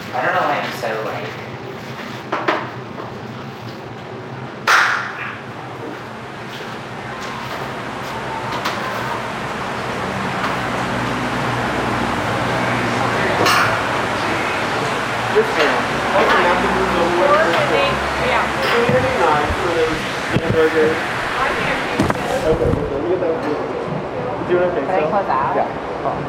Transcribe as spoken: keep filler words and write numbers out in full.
I don't know why I'm so like. This down. Hopefully I can move the water. Yeah. twenty-nine for those hamburgers. Okay, so let me get that. You doing okay? Can I close out? Yeah.